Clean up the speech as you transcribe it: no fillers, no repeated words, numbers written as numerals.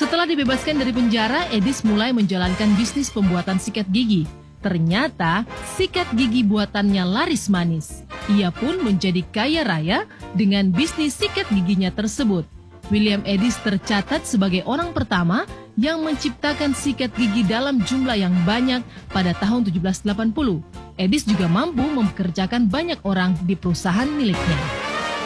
Setelah dibebaskan dari penjara, Edis mulai menjalankan bisnis pembuatan sikat gigi. Ternyata, sikat gigi buatannya laris manis. Ia pun menjadi kaya raya dengan bisnis sikat giginya tersebut. William Edis tercatat sebagai orang pertama yang menciptakan sikat gigi dalam jumlah yang banyak pada tahun 1780. Edis juga mampu mempekerjakan banyak orang di perusahaan miliknya.